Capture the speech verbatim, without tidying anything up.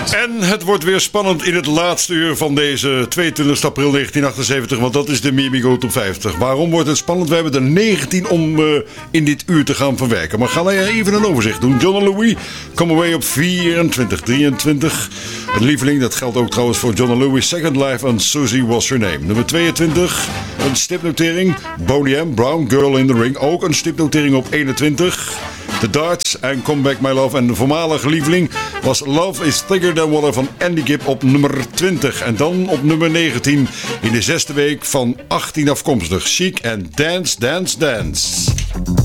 En het wordt weer spannend in het laatste uur van deze tweeëntwintigste april negentien achtenzeventig, want dat is de Mimigo Top vijftig. Waarom wordt het spannend? We hebben er negentien om uh, in dit uur te gaan verwerken. Maar gaan we even een overzicht doen. John en Louis, Come Away op vierentwintig, drieëntwintig. Een lieveling, dat geldt ook trouwens voor John en Louis, Second Life en Susie Was Her Name. Nummer tweeëntwintig, een stipnotering. Boney M, Brown Girl in the Ring, ook een stipnotering op eenentwintig. The Darts en Come Back My Love. En de voormalige lieveling was Love Is Thicker Than Water van Andy Gibb op nummer twintig. En dan op nummer negentien in de zesde week van achttien afkomstig. Chic en Dance, Dance, Dance.